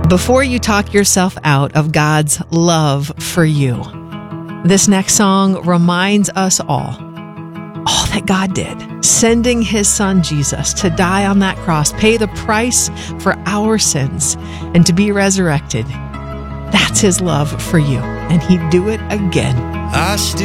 before you talk yourself out of God's love for you. This next song reminds us all that God did, sending his son Jesus to die on that cross, pay the price for our sins, and to be resurrected. That's his love for you, and he'd do it again.